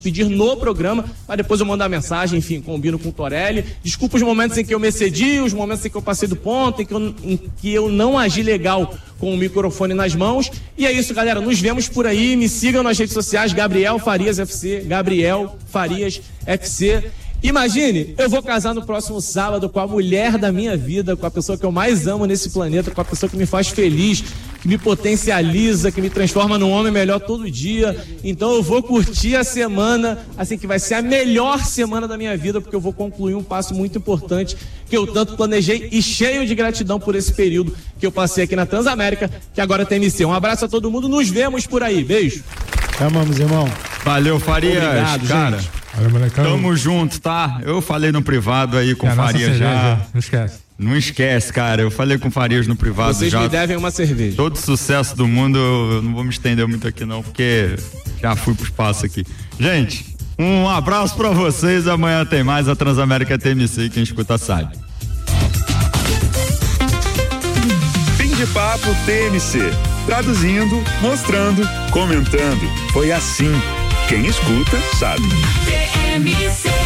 pedir no programa, mas depois eu mando a mensagem, enfim, combino com o Torelli. Desculpa os momentos em que eu me excedi, os momentos em que eu passei do ponto, em que eu não agi legal com o microfone nas mãos. E é isso, galera, nos vemos por aí, me sigam nas redes sociais, Gabriel Farias FC, Gabriel Farias FC. Imagine, eu vou casar no próximo sábado com a mulher da minha vida, com a pessoa que eu mais amo nesse planeta, com a pessoa que me faz feliz, que me potencializa, que me transforma num homem melhor todo dia. Então eu vou curtir a semana, assim, que vai ser a melhor semana da minha vida, porque eu vou concluir um passo muito importante que eu tanto planejei e cheio de gratidão por esse período que eu passei aqui na Transamérica, que agora tem MC. Um abraço a todo mundo, nos vemos por aí. Beijo. Amamos, irmão. Valeu, Farias. Obrigado, cara. gente. Valeu, molecão. Tamo junto, tá? Eu falei no privado aí com o Farias já. Não esquece. Não esquece, cara. Eu falei com o Farias no privado. Vocês já. me devem uma cerveja. Todo sucesso do mundo, eu não vou me estender muito aqui não, porque já fui pro espaço aqui. Gente, um abraço pra vocês. Amanhã tem mais. A Transamérica TMC, quem escuta sabe. Fim de papo TMC. Traduzindo, mostrando, comentando. Foi assim. Quem escuta sabe. TMC.